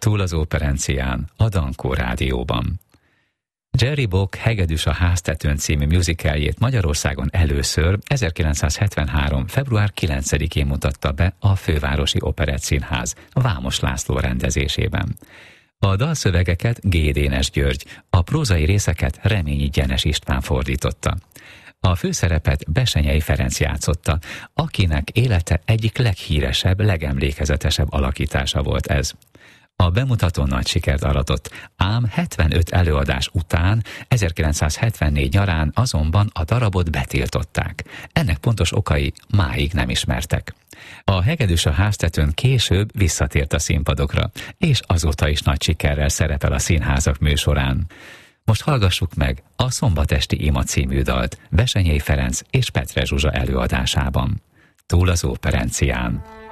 Túl az operencián, a Dankó Rádióban. Jerry Bock Hegedűs a háztetőn című musicaljét Magyarországon először 1973. február 9-én mutatta be a Fővárosi Operettszínház Vámos László rendezésében. A dalszövegeket G. Dénes György, a prózai részeket Reményi Gyenes István fordította. A főszerepet Bessenyei Ferenc játszotta, akinek élete egyik leghíresebb, legemlékezetesebb alakítása volt ez. A bemutató nagy sikert aratott, ám 75 előadás után, 1974 nyarán azonban a darabot betiltották. Ennek pontos okai máig nem ismertek. A Hegedűs a háztetőn később visszatért a színpadokra, és azóta is nagy sikerrel szerepel a színházak műsorán. Most hallgassuk meg a Szombatesti Ima című dalt Bessenyei Ferenc és Petre Zsuzsa előadásában. Túl az operencián.